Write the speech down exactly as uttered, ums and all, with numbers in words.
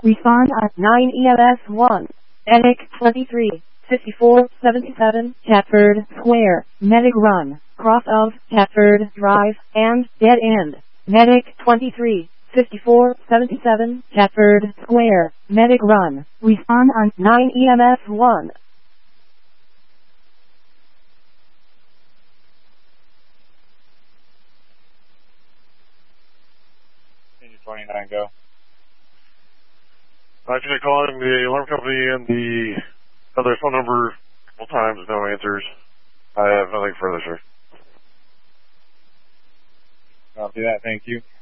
Respond on nine E M S one. Medic twenty-three fifty-four seventy-seven, Tetford Square. Medic run, cross of Tetford Drive, and dead end. Medic twenty-three fifty-four seventy-seven, Tetford Square. Medic run. Respond on nine E M S one. twenty-nine, go. Actually, calling the alarm company and the other phone number a couple times, no answers. I have nothing further, sir. Copy that, thank you.